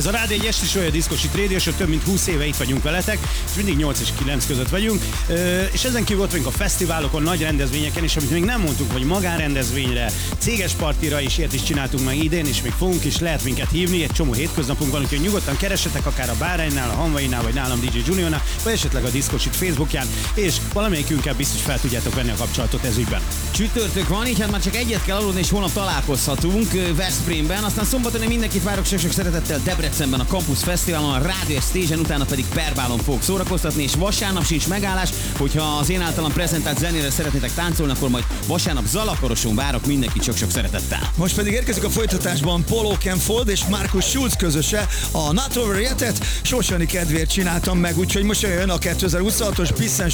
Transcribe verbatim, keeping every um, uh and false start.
Ez a Rádió egy esti show, a Diszkosit Radio Show, több mint húsz éve itt vagyunk veletek, és mindig nyolc és kilenc között vagyunk, és ezen kívül ott vagyunk a fesztiválokon, nagy rendezvényeken, és amit még nem mondtunk, hogy magánrendezvényre, céges partira is ilyet is csináltunk meg idén, és még fogunk is, lehet minket hívni, egy csomó hétköznapunk van, úgyhogy nyugodtan keressetek akár a Báránynál, a Hanvainál, vagy nálam dé dzsé Juniornál, vagy esetleg a Diszkosit Facebookján, és valamelyikünkkel biztos fel tudjátok venni a kapcsolatot ez ügyben. Csütörtök van, így hát már csak egyet kell aludni, és holnap találkozhatunk Veszprémben, aztán szombaton én mindenkit várok sok-sok szeretettel Debrecenben a Campus Fesztiválon, a Radio Station, utána pedig Perbálon fogok szórakoztatni, és vasárnap sincs megállás, hogyha az én általam prezentált zenére szeretnétek táncolni, akkor majd vasárnap Zalakaroson várok mindenkit sok-sok szeretettel. Most pedig érkezik a folytatásban Paul Oakenfold és Markus Schulz közöse, a Not Over Yet-et Sósani kedvéért csináltam meg, úgyhogy most jön a kétezer-huszonhatos Bissen